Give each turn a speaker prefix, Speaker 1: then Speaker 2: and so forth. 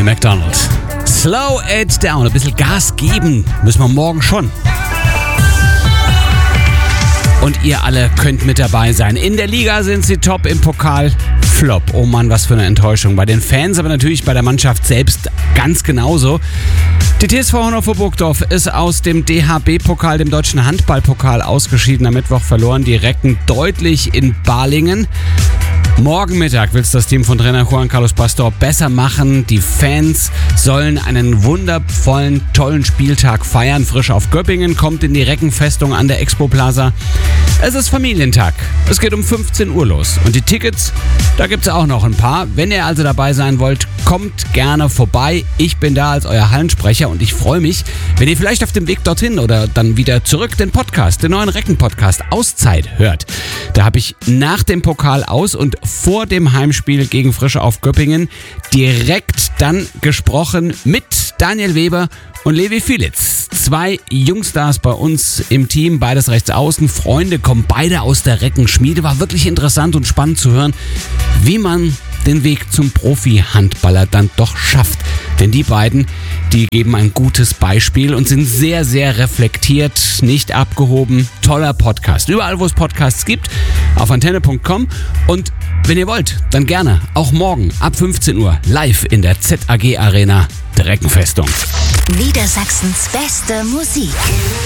Speaker 1: McDonald. Slow it down. Ein bisschen Gas geben müssen wir morgen schon. Und ihr alle könnt mit dabei sein. In der Liga sind sie top, im Pokal flop. Oh Mann, was für eine Enttäuschung. Bei den Fans, aber natürlich bei der Mannschaft selbst ganz genauso. Die TSV Hannover Burgdorf ist aus dem DHB-Pokal, dem Deutschen Handballpokal, ausgeschieden. Am Mittwoch verloren die Recken deutlich in Balingen. Morgen Mittag will es das Team von Trainer Juan Carlos Pastor besser machen. Die Fans sollen einen wundervollen, tollen Spieltag feiern. Frisch auf Göppingen kommt in die Reckenfestung an der Expo Plaza. Es ist Familientag. Es geht um 15 Uhr los. Und die Tickets, da gibt es auch noch ein paar. Wenn ihr also dabei sein wollt, kommt gerne vorbei. Ich bin da als euer Hallensprecher und ich freue mich, wenn ihr vielleicht auf dem Weg dorthin oder dann wieder zurück den Podcast, den neuen Recken-Podcast Auszeit hört. Da habe ich nach dem Pokal aus und vor dem Heimspiel gegen Frisch auf Göppingen direkt dann gesprochen mit Daniel Weber und Levi Fielitz. 2 Jungstars bei uns im Team, beides rechts außen, Freunde, kommen beide aus der Reckenschmiede. War wirklich interessant und spannend zu hören, wie man den Weg zum Profi-Handballer dann doch schafft. Denn die beiden, die geben ein gutes Beispiel und sind sehr, sehr reflektiert, nicht abgehoben. Toller Podcast. Überall, wo es Podcasts gibt, auf antenne.com. Und wenn ihr wollt, dann gerne auch morgen ab 15 Uhr live in der ZAG Arena der Reckenfestung.
Speaker 2: Niedersachsens beste Musik.